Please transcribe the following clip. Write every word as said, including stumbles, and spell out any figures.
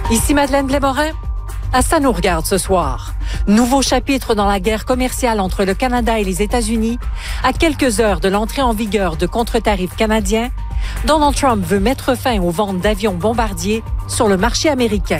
Ici Madeleine Blais-Morin. À ça nous regarde ce soir. Nouveau chapitre dans la guerre commerciale entre le Canada et les États-Unis. À quelques heures de l'entrée en vigueur de contre-tarifs canadiens, Donald Trump veut mettre fin aux ventes d'avions bombardiers sur le marché américain.